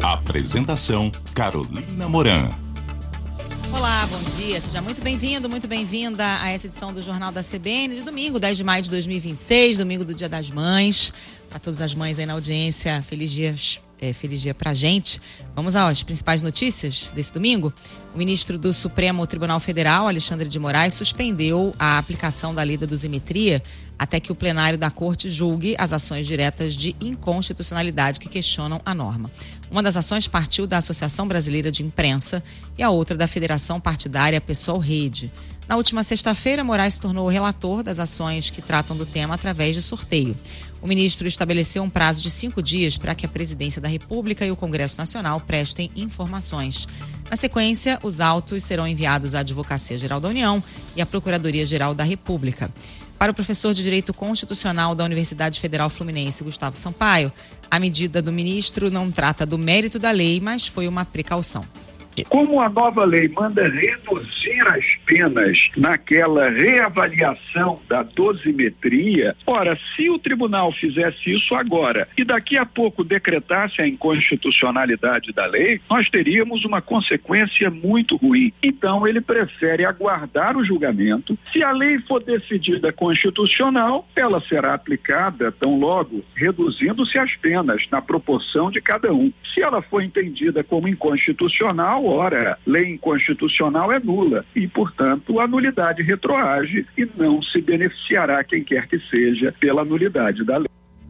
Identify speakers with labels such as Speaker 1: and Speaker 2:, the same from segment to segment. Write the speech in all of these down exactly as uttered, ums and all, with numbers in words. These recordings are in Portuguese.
Speaker 1: Apresentação: Carolina Moran.
Speaker 2: Olá, bom dia. Seja muito bem-vindo, muito bem-vinda a essa edição do Jornal da C B N de domingo, dez de maio de dois mil e vinte e seis, domingo do Dia das Mães. Para todas as mães aí na audiência, feliz dia, é, feliz dia pra gente. Vamos às principais notícias desse domingo. O ministro do Supremo Tribunal Federal, Alexandre de Moraes, suspendeu a aplicação da lei da dosimetria até que o plenário da Corte julgue as ações diretas de inconstitucionalidade que questionam a norma. Uma das ações partiu da Associação Brasileira de Imprensa e a outra da Federação Partidária Pessoal Rede. Na última sexta-feira, Moraes se tornou o relator das ações que tratam do tema através de sorteio. O ministro estabeleceu um prazo de cinco dias para que a Presidência da República e o Congresso Nacional prestem informações. Na sequência, os autos serão enviados à Advocacia-Geral da União e à Procuradoria-Geral da República. Para o professor de Direito Constitucional da Universidade Federal Fluminense, Gustavo Sampaio, a medida do ministro não trata do mérito da lei, mas foi uma precaução.
Speaker 3: Como a nova lei manda reduzir as penas naquela reavaliação da dosimetria, ora, se o tribunal fizesse isso agora e daqui a pouco decretasse a inconstitucionalidade da lei, nós teríamos uma consequência muito ruim. Então, ele prefere aguardar o julgamento. Se a lei for decidida constitucional, ela será aplicada tão logo, reduzindo-se as penas na proporção de cada um. Se ela for entendida como inconstitucional, ora, lei inconstitucional é nula e, portanto, a nulidade retroage e não se beneficiará quem quer que seja pela nulidade da lei.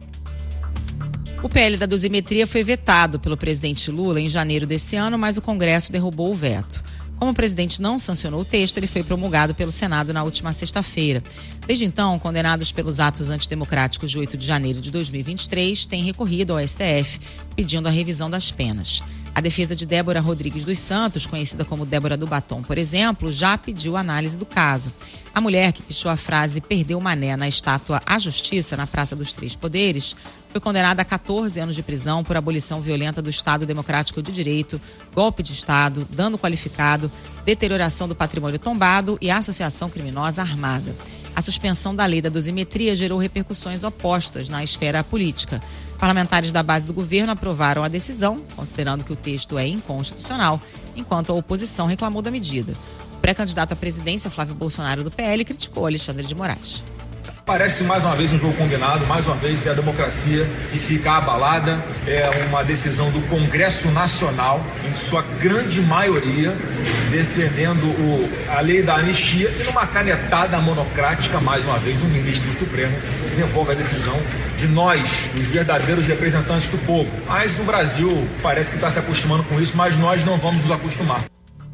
Speaker 2: O P L da dosimetria foi vetado pelo presidente Lula em janeiro desse ano, mas o Congresso derrubou o veto. Como o presidente não sancionou o texto, ele foi promulgado pelo Senado na última sexta-feira. Desde então, condenados pelos atos antidemocráticos de oito de janeiro de dois mil e vinte e três, têm recorrido ao S T F pedindo a revisão das penas. A defesa de Débora Rodrigues dos Santos, conhecida como Débora do Batom, por exemplo, já pediu análise do caso. A mulher que pichou a frase "perdeu o mané" na estátua à Justiça, na Praça dos Três Poderes, foi condenada a catorze anos de prisão por abolição violenta do Estado Democrático de Direito, golpe de Estado, dano qualificado, deterioração do patrimônio tombado e associação criminosa armada. A suspensão da lei da dosimetria gerou repercussões opostas na esfera política. Parlamentares da base do governo aprovaram a decisão, considerando que o texto é inconstitucional, enquanto a oposição reclamou da medida. O pré-candidato à presidência, Flávio Bolsonaro, do P L, criticou Alexandre de Moraes.
Speaker 4: Parece mais uma vez um jogo combinado, mais uma vez é a democracia que fica abalada, é uma decisão do Congresso Nacional, em sua grande maioria, defendendo o, a lei da anistia e numa canetada monocrática, mais uma vez, o ministro do Supremo revoga a decisão de nós, os verdadeiros representantes do povo. Mas o Brasil parece que está se acostumando com isso, mas nós não vamos nos acostumar.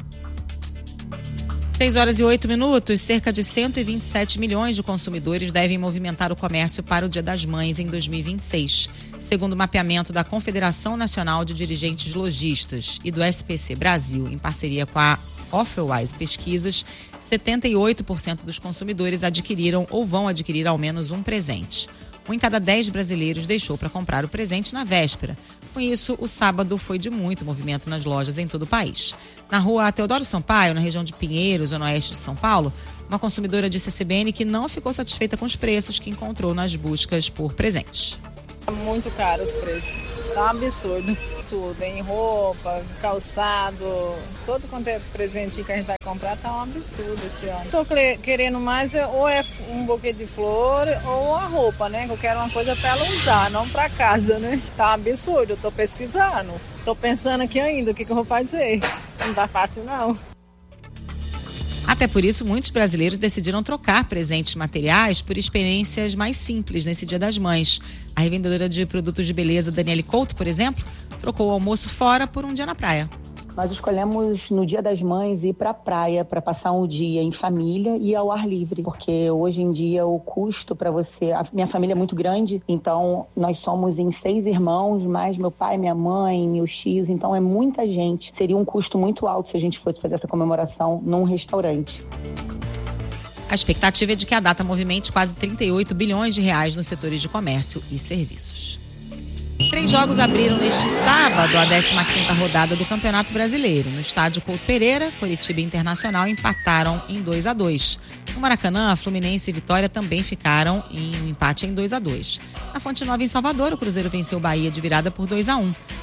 Speaker 2: seis horas e oito minutos, cerca de cento e vinte e sete milhões de consumidores devem movimentar o comércio para o Dia das Mães em dois mil e vinte e seis. Segundo o mapeamento da Confederação Nacional de Dirigentes Lojistas e do S P C Brasil, em parceria com a Offerwise Pesquisas, setenta e oito por cento dos consumidores adquiriram ou vão adquirir ao menos um presente. Um em cada dez brasileiros deixou para comprar o presente na véspera. Com isso, o sábado foi de muito movimento nas lojas em todo o país. Na rua Teodoro Sampaio, na região de Pinheiros, zona oeste de São Paulo, uma consumidora disse à C B N que não ficou satisfeita com os preços que encontrou nas buscas por presentes.
Speaker 5: Muito caro os preços, tá um absurdo. Tudo, em roupa, calçado, todo quanto é presentinho que a gente vai comprar tá um absurdo esse ano. Tô querendo mais ou é um buquê de flor ou a roupa, né? Eu quero uma coisa pra ela usar, não pra casa, né? Tá um absurdo, eu tô pesquisando. Tô pensando aqui ainda o que, que eu vou fazer. Não tá fácil não.
Speaker 2: Até por isso, muitos brasileiros decidiram trocar presentes materiais por experiências mais simples nesse Dia das Mães. A revendedora de produtos de beleza Daniele Couto, por exemplo, trocou o almoço fora por um dia na praia.
Speaker 6: Nós escolhemos no Dia das Mães ir para a praia para passar um dia em família e ao ar livre, porque hoje em dia o custo para você... A minha família é muito grande, então nós somos em seis irmãos, mais meu pai, minha mãe, meus tios, então é muita gente. Seria um custo muito alto se a gente fosse fazer essa comemoração num restaurante.
Speaker 2: A expectativa é de que a data movimente quase trinta e oito bilhões de reais nos setores de comércio e serviços. Três jogos abriram neste sábado a décima quinta rodada do Campeonato Brasileiro. No estádio Couto Pereira, Coritiba e Internacional empataram em dois a dois. No Maracanã, Fluminense e Vitória também ficaram em um empate em dois a dois. Na Fonte Nova, em Salvador, o Cruzeiro venceu o Bahia de virada por dois a um.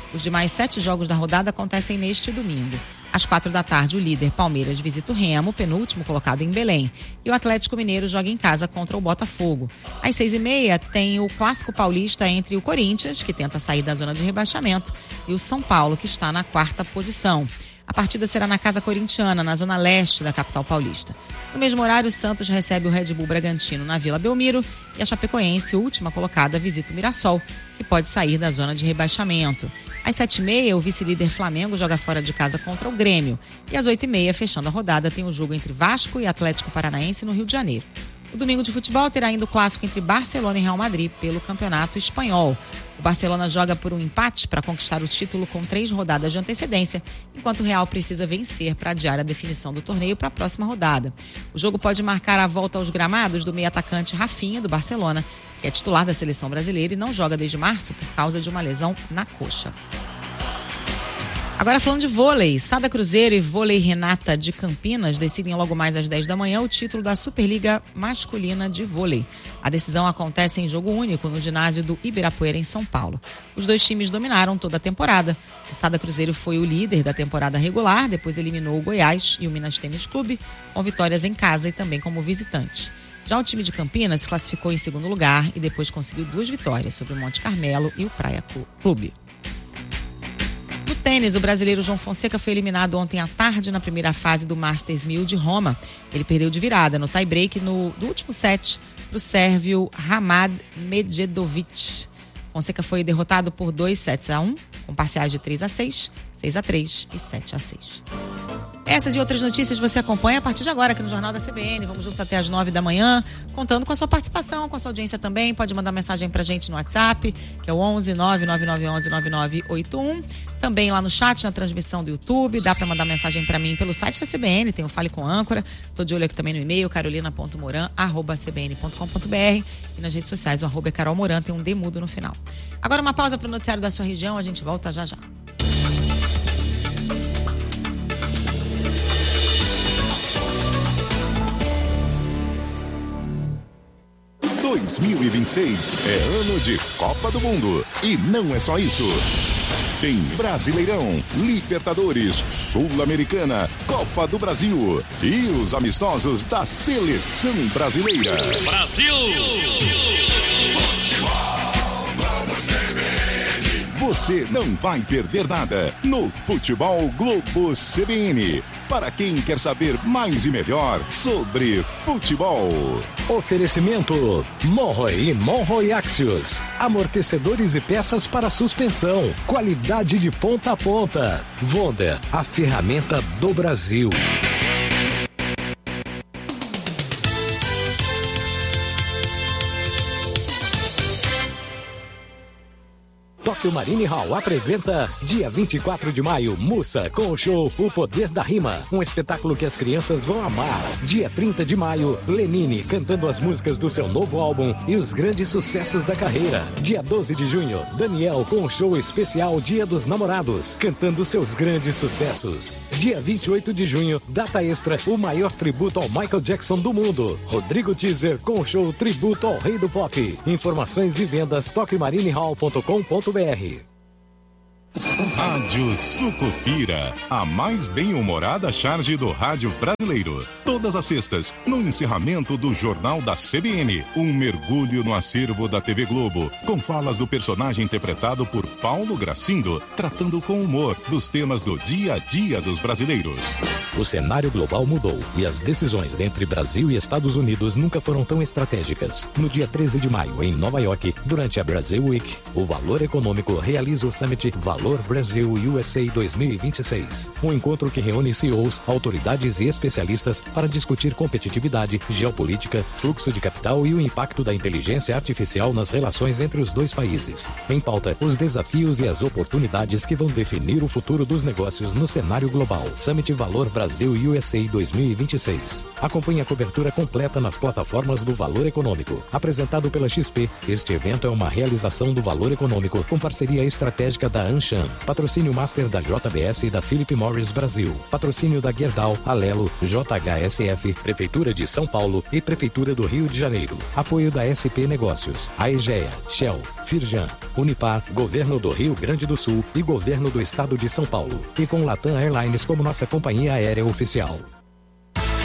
Speaker 2: Os demais sete jogos da rodada acontecem neste domingo. Às quatro da tarde, o líder Palmeiras visita o Remo, penúltimo colocado em Belém. E o Atlético Mineiro joga em casa contra o Botafogo. Às seis e meia, tem o Clássico Paulista entre o Corinthians, que tenta sair da zona de rebaixamento, e o São Paulo, que está na quarta posição. A partida será na Casa Corintiana, na zona leste da capital paulista. No mesmo horário, o Santos recebe o Red Bull Bragantino na Vila Belmiro e a Chapecoense, última colocada, visita o Mirassol, que pode sair da zona de rebaixamento. Às sete e meia, o vice-líder Flamengo joga fora de casa contra o Grêmio. E às oito e meia, fechando a rodada, tem o jogo entre Vasco e Atlético Paranaense no Rio de Janeiro. O domingo de futebol terá ainda o clássico entre Barcelona e Real Madrid pelo Campeonato Espanhol. O Barcelona joga por um empate para conquistar o título com três rodadas de antecedência, enquanto o Real precisa vencer para adiar a definição do torneio para a próxima rodada. O jogo pode marcar a volta aos gramados do meio-atacante Rafinha, do Barcelona, que é titular da seleção brasileira e não joga desde março por causa de uma lesão na coxa. Agora falando de vôlei, Sada Cruzeiro e Vôlei Renata de Campinas decidem logo mais às dez da manhã o título da Superliga Masculina de Vôlei. A decisão acontece em jogo único no ginásio do Ibirapuera, em São Paulo. Os dois times dominaram toda a temporada. O Sada Cruzeiro foi o líder da temporada regular, depois eliminou o Goiás e o Minas Tênis Clube, com vitórias em casa e também como visitante. Já o time de Campinas se classificou em segundo lugar e depois conseguiu duas vitórias sobre o Monte Carmelo e o Praia Clube. No tênis, o brasileiro João Fonseca foi eliminado ontem à tarde na primeira fase do Masters mil de Roma. Ele perdeu de virada no tie-break no, do último set para o sérvio Hamad Medjedovic. Fonseca foi derrotado por dois sets a um, com parciais de três a seis, seis a três e sete a seis. Essas e outras notícias você acompanha a partir de agora aqui no Jornal da C B N. Vamos juntos até às nove da manhã, contando com a sua participação, com a sua audiência também. Pode mandar mensagem pra gente no WhatsApp, que é o onze nove nove nove um um nove nove oito um. Também lá no chat, na transmissão do YouTube. Dá pra mandar mensagem pra mim pelo site da C B N, tem o Fale com Âncora. Tô de olho aqui também no e-mail, carolina ponto moran arroba c b n ponto com ponto b r. E nas redes sociais, o arroba é Carol Moran, tem um D mudo no final. Agora uma pausa pro noticiário da sua região, a gente volta já já.
Speaker 1: dois mil e vinte e seis é ano de Copa do Mundo. E não é só isso. Tem Brasileirão, Libertadores, Sul-Americana, Copa do Brasil e os amistosos da Seleção Brasileira.
Speaker 7: Brasil!
Speaker 1: Você não vai perder nada no Futebol Globo C B N. Para quem quer saber mais e melhor sobre futebol.
Speaker 8: Oferecimento Monroe e Monroe Axios. Amortecedores e peças para suspensão. Qualidade de ponta a ponta. Vonda, a ferramenta do Brasil. Tóquio Marine Hall apresenta dia vinte e quatro de maio, Mussa, com o show O Poder da Rima, um espetáculo que as crianças vão amar. Dia trinta de maio, Lenine cantando as músicas do seu novo álbum e os grandes sucessos da carreira. Dia doze de junho, Daniel com o show especial Dia dos Namorados, cantando seus grandes sucessos. Dia vinte e oito de junho, data extra, o maior tributo ao Michael Jackson do mundo, Rodrigo Teaser com o show Tributo ao Rei do Pop. Informações e vendas tóquio marine hall ponto com ponto b r.
Speaker 1: Rádio Sucupira, a mais bem-humorada charge do rádio brasileiro. Todas as sextas, no encerramento do Jornal da C B N, um mergulho no acervo da T V Globo, com falas do personagem interpretado por Paulo Gracindo, tratando com humor dos temas do dia a dia dos brasileiros.
Speaker 8: O cenário global mudou e as decisões entre Brasil e Estados Unidos nunca foram tão estratégicas. No dia treze de maio, em Nova York, durante a Brasil Week, o Valor Econômico realiza o Summit Valor Brasil U S A dois mil e vinte e seis. Um encontro que reúne C E Os, autoridades e especialistas para discutir competitividade, geopolítica, fluxo de capital e o impacto da inteligência artificial nas relações entre os dois países. Em pauta, os desafios e as oportunidades que vão definir o futuro dos negócios no cenário global. Summit Valor Brasil U S A dois mil e vinte e seis. Acompanhe a cobertura completa nas plataformas do Valor Econômico. Apresentado pela X P, este evento é uma realização do Valor Econômico com parceria estratégica da Anshan Auchan. Patrocínio Master da J B S e da Philip Morris Brasil. Patrocínio da Gerdau, Alelo, J H S F, Prefeitura de São Paulo e Prefeitura do Rio de Janeiro. Apoio da S P Negócios, Aegea, Shell, Firjan, Unipar, Governo do Rio Grande do Sul e Governo do Estado de São Paulo. E com Latam Airlines como nossa companhia aérea oficial.